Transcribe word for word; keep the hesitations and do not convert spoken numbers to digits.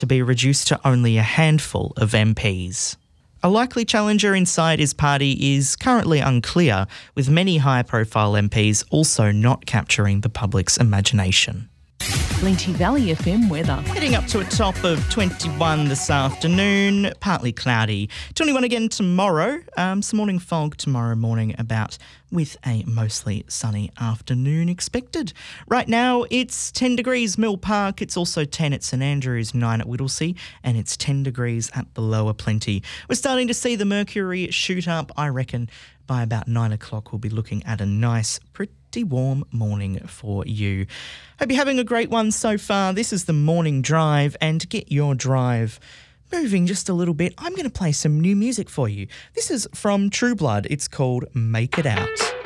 to be reduced to only a handful of M Ps. A likely challenger inside his party is currently unclear, with many high-profile M Ps also not capturing the public's imagination. Lynchie Valley F M weather. Heading up to a top of twenty-one this afternoon, partly cloudy. twenty-one again tomorrow. Um, some morning fog tomorrow morning about with a mostly sunny afternoon expected. Right now it's ten degrees Mill Park. It's also ten at St Andrews, nine at Whittlesea, and it's ten degrees at the Lower Plenty. We're starting to see the mercury shoot up. I reckon by about nine o'clock we'll be looking at a nice, pretty warm morning for you. Hope you're having a great one so far. This is the Morning Drive, and to get your drive moving just a little bit, I'm going to play some new music for you. This is from True Blood. It's called Make It Out.